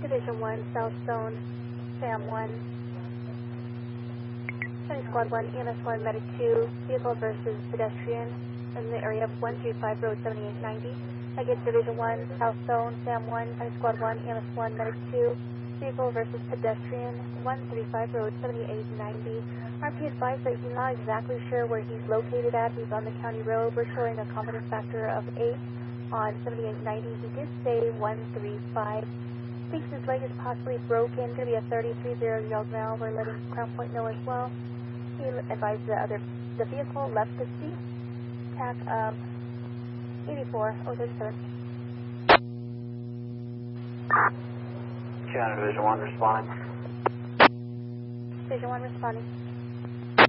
Division 1, South Zone, Sam 1. County Squad 1, EMS 1, Medic 2, vehicle versus pedestrian in the area of 135 Road 7890. Again, Division 1, South Zone, Sam 1, County Squad 1, EMS 1, Medic 2, vehicle versus pedestrian, 135 Road 7890. RP advised that he's not exactly sure where he's located at. He's on the county road. We're showing a confidence factor of 8 on 7890. He did say 135. Thinks his leg is possibly broken. Going to be a 33-0 yard now. We're letting Crown Point know as well. He advised the vehicle left to sea. TAC 84037. County Division 1 responding. Division 1 responding.